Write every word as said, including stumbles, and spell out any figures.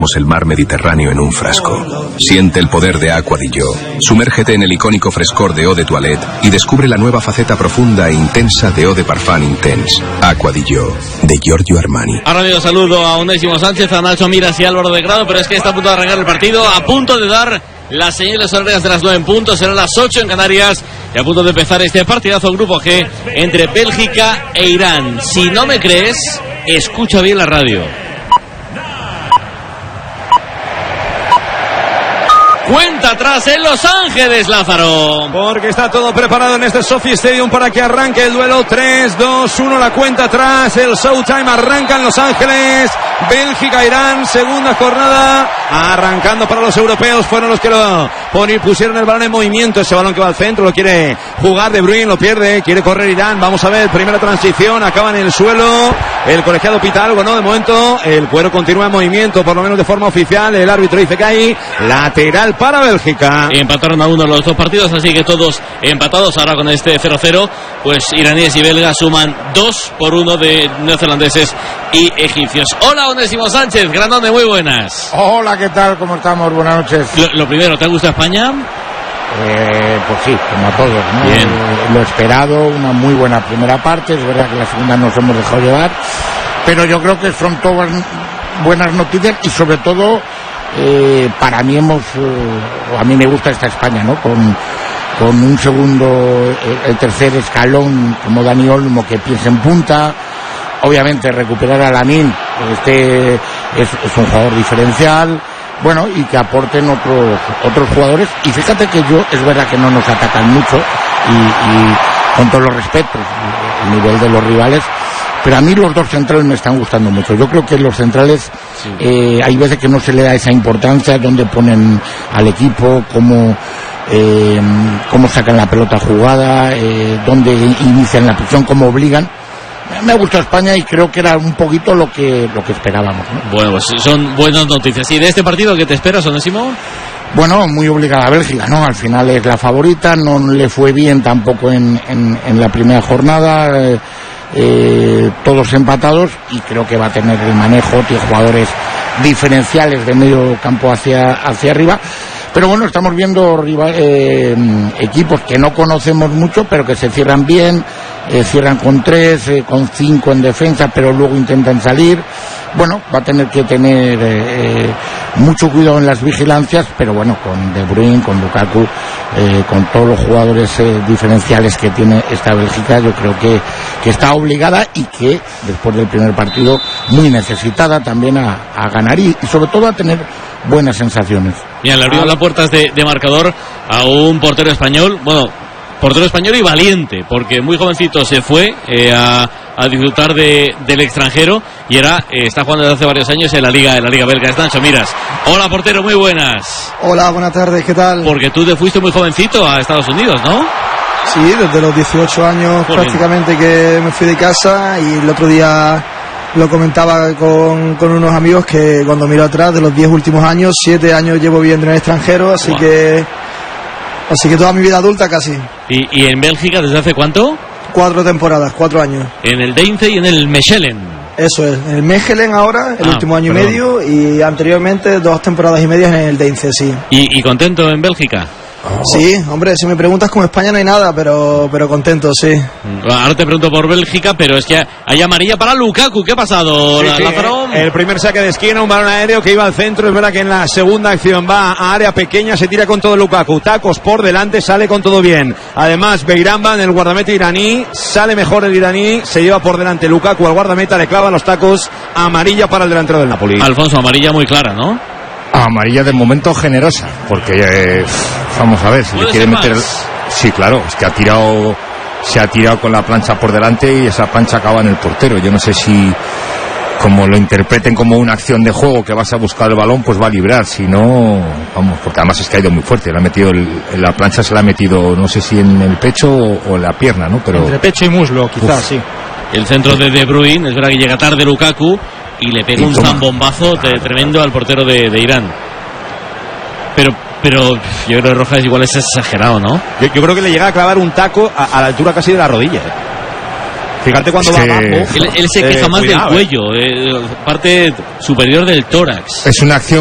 el mar Mediterráneo en un frasco. Siente el poder de Aqua di Gio. Sumérgete en el icónico frescor de Eau de Toilette y descubre la nueva faceta profunda e intensa de Eau de Parfum Intense. Aqua di Gio, de Giorgio Armani. Ahora digo saludo a Onésimo Sánchez, a Nacho Miras y Álvaro de Grado, pero es que está a punto de arrancar el partido, a punto de dar las señales horarias de las nueve en punto, serán las ocho en Canarias y a punto de empezar este partidazo Grupo G entre Bélgica e Irán. Si no me crees, escucha bien la radio. Cuenta atrás en Los Ángeles, Lázaro. Porque está todo preparado en este SoFi Stadium para que arranque el duelo. Tres, dos, uno, la cuenta atrás. El Showtime arranca en Los Ángeles. Bélgica-Irán, segunda jornada. Arrancando para los europeos. Fueron los que lo pusieron el balón en movimiento. Ese balón que va al centro lo quiere jugar De Bruyne, lo pierde. Quiere correr Irán. Vamos a ver, primera transición. Acaba en el suelo. El colegiado pita algo, ¿no? De momento el cuero continúa en movimiento, por lo menos de forma oficial. El árbitro dice que hay lateral para Bélgica. Empataron a uno los dos partidos, así que todos empatados. Ahora con este cero cero, pues iraníes y belgas suman dos por uno de neozelandeses y egipcios. Hola, Onésimo Sánchez, Grandone, muy buenas. Hola, ¿qué tal? ¿Cómo estamos? Buenas noches. Lo, lo primero, ¿te gusta España? Eh, pues sí, como a todos, ¿no? Bien. Eh, lo esperado, una muy buena primera parte. Es verdad que la segunda nos hemos dejado llevar, pero yo creo que son todas buenas noticias y sobre todo Eh, para mí hemos eh, a mí me gusta esta España, ¿no? Con, con un segundo, el, el tercer escalón como Dani Olmo, que piensa en punta. Obviamente recuperar a Lamine, este es, es un jugador diferencial, bueno, y que aporten otros otros jugadores. Y fíjate que yo, es verdad que no nos atacan mucho y, y con todos los respetos, el nivel de los rivales, pero a mí los dos centrales me están gustando mucho. Yo creo que los centrales, sí. eh, hay veces que no se le da esa importancia, donde ponen al equipo, cómo, eh, cómo sacan la pelota jugada, eh, dónde inician la presión, cómo obligan. Me ha gustado España y creo que era un poquito lo que lo que esperábamos, ¿no? Bueno, pues son buenas noticias. ¿Y de este partido qué te esperas, Onésimo? Bueno, muy obligada a Bélgica, ¿no? Al final es la favorita, no le fue bien tampoco en, en, en la primera jornada. Eh, Eh, todos empatados y creo que va a tener el manejo, tiene jugadores diferenciales de medio campo hacia, hacia arriba, pero bueno, estamos viendo rival, eh, equipos que no conocemos mucho pero que se cierran bien, eh, cierran con tres, eh, con cinco en defensa, pero luego intentan salir. Bueno, va a tener que tener eh, mucho cuidado en las vigilancias, pero bueno, con De Bruyne, con Lukaku, eh, con todos los jugadores eh, diferenciales que tiene esta Bélgica, yo creo que, que está obligada y que después del primer partido muy necesitada también a, a ganar y, y sobre todo a tener buenas sensaciones. Bien, le abrió las puertas de, de marcador a un portero español, bueno, portero español y valiente, porque muy jovencito se fue eh, a, a disfrutar de, del extranjero y ahora eh, está jugando desde hace varios años en la liga en la liga belga. Es Nacho Miras. Hola, portero, muy buenas. Hola, buenas tardes, ¿qué tal? Porque tú te fuiste muy jovencito a Estados Unidos, ¿no? Sí, desde los dieciocho años Joder. prácticamente que me fui de casa, y el otro día lo comentaba con, con unos amigos que cuando miro atrás, de los diez últimos años, siete años llevo viviendo en el extranjero, así wow. que así que toda mi vida adulta casi. ¿Y, y en Bélgica desde hace cuánto? Cuatro temporadas, cuatro años. En el Deinze y en el Mechelen. Eso es, en el Mechelen ahora, el ah, último año perdón. y medio, y anteriormente dos temporadas y media en el Deinze, sí. ¿Y, y contento en Bélgica? Oh. Sí, hombre, si me preguntas como España no hay nada, pero pero contento, sí. Ahora te pregunto por Bélgica, pero es que hay amarilla para Lukaku. ¿Qué ha pasado, sí, sí, Lázaro? El primer saque de esquina, un balón aéreo que iba al centro. Es verdad que en la segunda acción va a área pequeña, se tira con todo Lukaku, tacos por delante, sale con todo bien. Además, Beiramba en el guardameta iraní, sale mejor el iraní, se lleva por delante Lukaku al guardameta, le clava los tacos, amarilla para el delantero del Napoli. Alfonso, amarilla muy clara, ¿no? Amarilla de momento generosa, porque eh, vamos a ver si le quiere meter. Sí, claro, es que ha tirado, se ha tirado con la plancha por delante y esa plancha acaba en el portero. Yo no sé si, como lo interpreten como una acción de juego que vas a buscar el balón, pues va a librar. Si no, vamos, porque además es que ha ido muy fuerte. Le ha metido el, la plancha se la ha metido, no sé si en el pecho o, o en la pierna, ¿no? Pero entre pecho y muslo, quizás. Uf. Sí. El centro de De Bruyne, es verdad que llega tarde Lukaku y le pega y un zambombazo de, tremendo al portero de, de Irán. Pero pero yo creo que Rojas igual es exagerado, ¿no? Yo, yo creo que le llega a clavar un taco a, a la altura casi de la rodilla. Fíjate cuando Es va que- abajo. Él, él se queja Eh, más cuidado, del eh. cuello, eh, parte superior del tórax. Es una acción